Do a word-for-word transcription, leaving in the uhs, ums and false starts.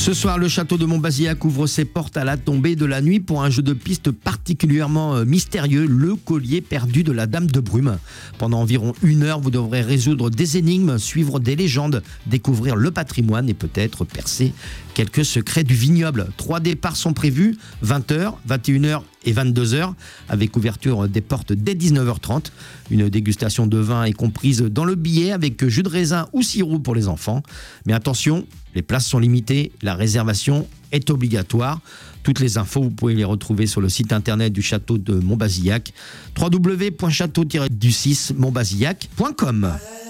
Ce soir, le château de Montbazillac ouvre ses portes à la tombée de la nuit pour un jeu de piste particulièrement mystérieux, le collier perdu de la Dame de Brume. Pendant environ une heure, vous devrez résoudre des énigmes, suivre des légendes, découvrir le patrimoine et peut-être percer quelques secrets du vignoble. Trois départs sont prévus, vingt heures, vingt et une heures et vingt-deux heures, avec ouverture des portes dès dix-neuf heures trente. Une dégustation de vin est comprise dans le billet avec jus de raisin ou sirop pour les enfants. Mais attention, les places sont limitées, la réservation est obligatoire. Toutes les infos, vous pouvez les retrouver sur le site internet du château de Montbazillac, w w w point château tiret du six montbazillac point com.